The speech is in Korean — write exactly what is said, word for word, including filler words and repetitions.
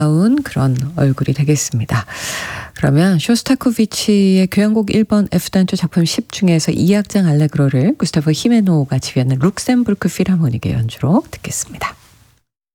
나온 그런 얼굴이 되겠습니다. 그러면 쇼스타코비치의 교향곡 일 번 F단조 작품 십 중에서 이 악장 알레그로를 구스타프 히메노가 지휘하는 룩셈부르크 필하모닉의 연주로 듣겠습니다.